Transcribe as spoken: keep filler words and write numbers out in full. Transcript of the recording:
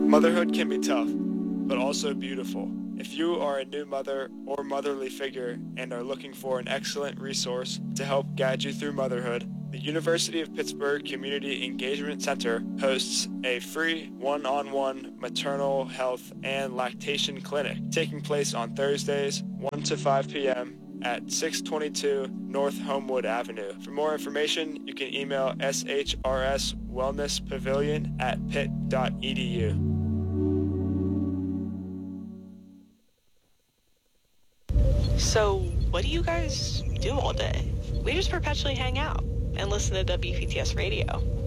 Motherhood can be tough, but also beautiful. If you are a new mother or motherly figure and are looking for an excellent resource to help guide you through motherhood, the University of Pittsburgh Community Engagement Center hosts a free one-on-one maternal health and lactation clinic taking place on Thursdays, one to five p.m. at six twenty-two North Homewood Avenue. For more information, you can email s h r s wellness pavilion at pitt dot e d u. So, what do you guys do all day? We just perpetually hang out and listen to W P T S radio.